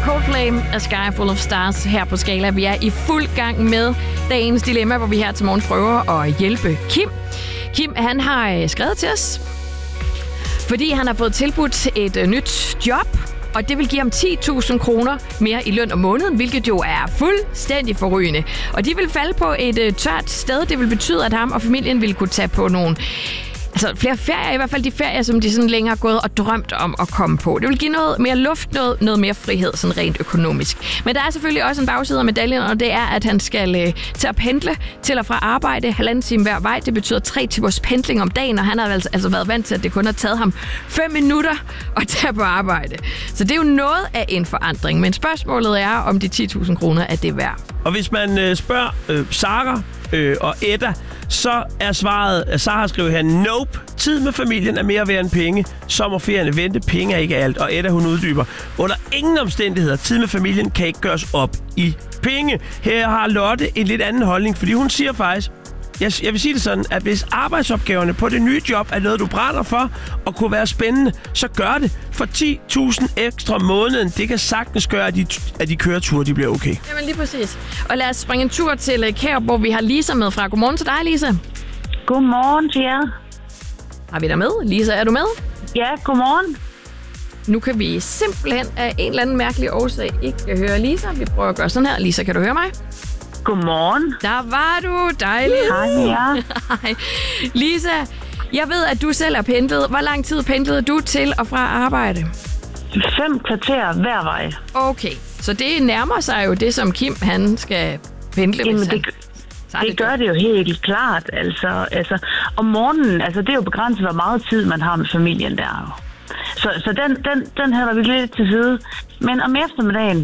Coldplay af Sky Full of Stars her på Skala. Vi er i fuld gang med dagens dilemma, hvor vi her til morgen prøver at hjælpe Kim. Kim, han har skrevet til os, fordi han har fået tilbudt et nyt job, og det vil give ham 10.000 kroner mere i løn om måneden, hvilket jo er fuldstændig forrygende. Og de vil falde på et tørt sted. Det vil betyde, at ham og familien vil kunne tage på nogle flere ferier, i hvert fald de ferier, som de sådan længe har gået og drømt om at komme på. Det vil give noget mere luft, noget mere frihed, sådan rent økonomisk. Men der er selvfølgelig også en bagside af medaljen, og det er, at han skal til at pendle til og fra arbejde 1,5 time hver vej. Det betyder 3 timers pendling om dagen, og han har altså været vant til, at det kun har taget ham 5 minutter at tage på arbejde. Så det er jo noget af en forandring, men spørgsmålet er, om de 10.000 kroner er det værd. Og hvis man spørger Sara og Edda, så er svaret, at Sara skriver her, nope, tid med familien er mere værd end penge. Sommerferierne vente, penge er ikke alt. Og Edda, hun uddyber, under ingen omstændigheder, tid med familien kan ikke gøres op i penge. Her har Lotte en lidt anden holdning, fordi hun siger faktisk, jeg vil sige det sådan, at hvis arbejdsopgaverne på det nye job er noget, du brænder for, og kunne være spændende, så gør det. For 10.000 ekstra om måneden, det kan sagtens gøre, at de køreture de bliver okay. Jamen lige præcis. Og lad os springe en tur til Kærup, hvor vi har Lisa med fra. Godmorgen til dig, Lisa. Godmorgen til jer. Har vi dig med? Lisa, er du med? Ja, godmorgen. Nu kan vi simpelthen af en eller anden mærkelig årsag ikke høre Lisa. Vi prøver at gøre sådan her. Lisa, kan du høre mig? Godmorgen. Der var du. Dejligt. Hej med jer. Hej. Lisa, jeg ved, at du selv er pendlet. Hvor lang tid pendlede du til og fra arbejde? 5 kvarter hver vej. Okay, så det nærmer sig jo det, som Kim han skal pendle. Jamen, det gør det jo helt klart. Altså, om morgenen, det er jo begrænset, hvor meget tid man har med familien der. Så den hælder vi lidt til side. Men om eftermiddagen,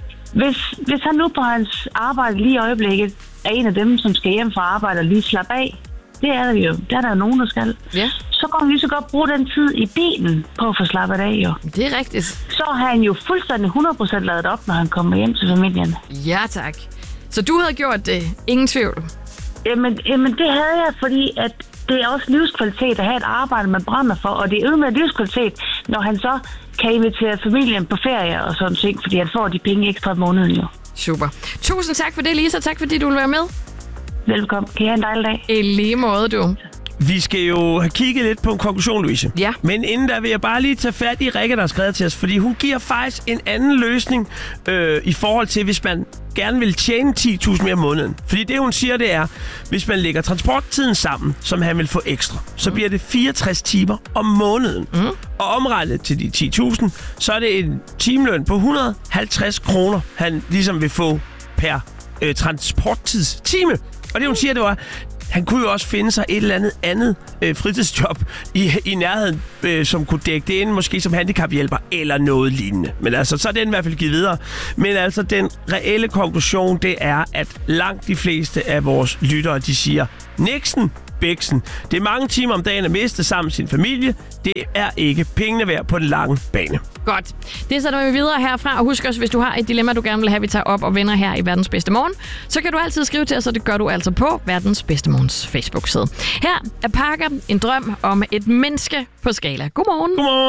hvis han nu på hans arbejde lige i øjeblikket er en af dem, som skal hjem fra arbejde og lige slappe af, det er der jo. Der er der jo nogen, der skal. Ja. Så kan han lige så godt bruge den tid i bilen på at få slappet af, jo. Det er rigtigt. Så har han jo fuldstændig 100% ladet op, når han kommer hjem til familien. Ja, tak. Så du havde gjort det. Ingen tvivl. Jamen det havde jeg, fordi at det er også livskvalitet at have et arbejde, man brænder for, og det er med livskvalitet, når han så kan invitere familien på ferie og sådan ting, fordi han får de penge ekstra om måneden jo. Super. Tusind tak for det, Lisa. Tak fordi du vil være med. Velkommen. Kan I have en dejlig dag? I lige måde, du. Vi skal jo have kigget lidt på en konklusion, Louise. Ja. Men inden da vil jeg bare lige tage fat i Rikke, der har skrevet til os, fordi hun giver faktisk en anden løsning i forhold til, hvis man gerne vil tjene 10.000 mere om måneden. Fordi det, hun siger, det er, hvis man lægger transporttiden sammen, som han vil få ekstra, så bliver det 64 timer om måneden. Og omregnet til de 10.000, så er det en timeløn på 150 kroner, han ligesom vil få per transporttidstime. Og det, hun siger, det var, han kunne jo også finde sig et eller andet fritidsjob i nærheden, som kunne dække det ind, måske som handicaphjælper eller noget lignende. Men altså, så er den i hvert fald givet videre. Men altså, den reelle konklusion, det er, at langt de fleste af vores lyttere, de siger, Nixon, Bæksen. Det er mange timer om dagen at miste sammen med sin familie. Det er ikke pengene værd på den lange bane. Godt. Det sætter vi videre herfra. Og husk også, hvis du har et dilemma, du gerne vil have, vi tager op og vender her i Verdens Bedste Morgen, så kan du altid skrive til os, og det gør du altså på Verdens Bedste Morgens Facebook-side. Her er Parker, en drøm om et menneske på Skala. Godmorgen. Godmorgen.